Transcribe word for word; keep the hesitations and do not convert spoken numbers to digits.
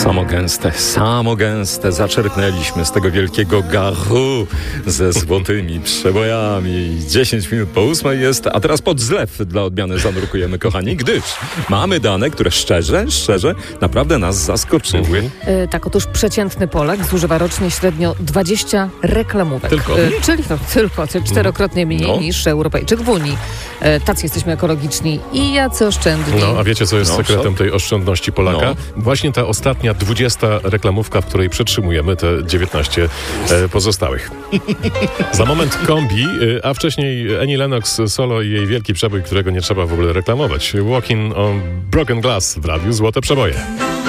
Samo gęste, samo gęste zaczerpnęliśmy z tego wielkiego garu ze złotymi przebojami. dziesięć minut po ósmej jest, a teraz pod zlew dla odmiany zanurkujemy, kochani, gdyż mamy dane, które szczerze, szczerze naprawdę nas zaskoczyły. Mhm. E, tak, otóż przeciętny Polak zużywa rocznie średnio dwadzieścia reklamówek. Tylko? E, czyli no, tylko, czyli czterokrotnie mniej No. niż Europejczyk w Unii. E, tacy jesteśmy ekologiczni i jacy oszczędni. No, a wiecie, co jest No, sekretem co? tej oszczędności Polaka? No. Właśnie ta ostatnia dwudziesta reklamówka, w której przetrzymujemy te dziewiętnaście e, pozostałych. Za moment kombi, e, a wcześniej Annie Lennox solo i jej wielki przebój, którego nie trzeba w ogóle reklamować. Walking on Broken Glass w radiu Złote Przeboje.